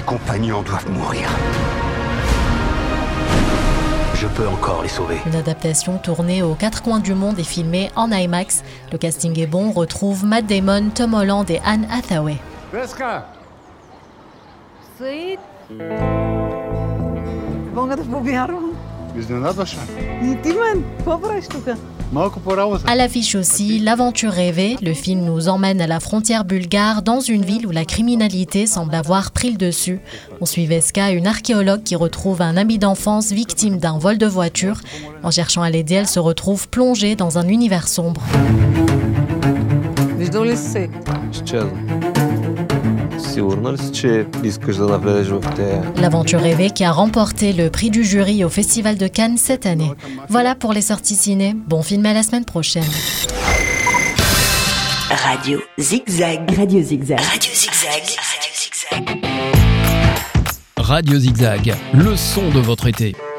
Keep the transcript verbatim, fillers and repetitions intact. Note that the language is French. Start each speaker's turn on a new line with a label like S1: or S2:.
S1: compagnons doivent mourir. Je peux encore les sauver.
S2: Une adaptation tournée aux quatre coins du monde et filmée en IMAX. Le casting est bon, on retrouve Matt Damon, Tom Holland et Anne Hathaway.
S3: Veska!
S4: Sweet. Мога да повярвам.
S3: Изненадваше.
S4: И ти мен, какво правиш тук?
S3: Малко по работа.
S2: À l'affiche aussi, L'aventure rêvée. Le film nous emmène à la frontière bulgare, dans une ville où la criminalité semble avoir pris le dessus. On suit Veska, une archéologue qui retrouve un ami d'enfance victime d'un vol de voiture. En cherchant à l'aider, elle se retrouve plongée dans un univers sombre.
S4: Виждал ли си се?
S5: Изчезна. Сигурна ли си, че искаш да навлезеш в тея?
S2: L'aventure rêvée qui a remporté le prix du jury au Festival de Cannes cette année. Voilà pour les sorties ciné. Bon film à la semaine prochaine.
S6: Radio Zigzag.
S7: Radio Zigzag.
S6: Radio Zigzag. Radio Zigzag.
S8: Radio Zigzag, le son de votre été.